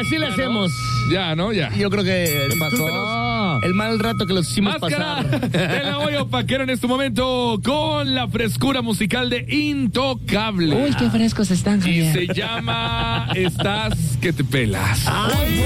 así le hacemos. Ya, ¿no? Ya. Yo creo que ¿Qué pasó? el mal rato que los hicimos Máscara pasar. de la olla opaquera en este momento con la frescura musical de Intocable. Uy, qué frescos están, Y Javier. se llama Estás que te pelas. Ay,